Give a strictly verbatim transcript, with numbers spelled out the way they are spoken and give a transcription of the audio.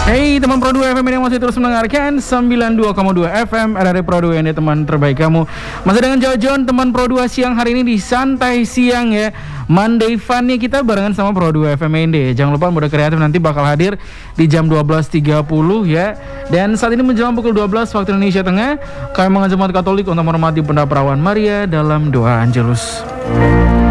Hey teman Pro dua F M yang masih terus mendengarkan sembilan puluh dua koma dua F M R R Pro dua ini teman terbaik kamu. Masih dengan Jojon teman Pro dua siang hari ini di Santai Siang ya. Monday Fun nih kita barengan sama Pro dua F M Inde. Jangan lupa Mode Kreatif nanti bakal hadir di jam dua belas tiga puluh ya. Dan saat ini menjelang pukul dua belas waktu Indonesia Tengah, kami mengajak umat Katolik untuk menghormati Bunda Perawan Maria dalam doa Angelus.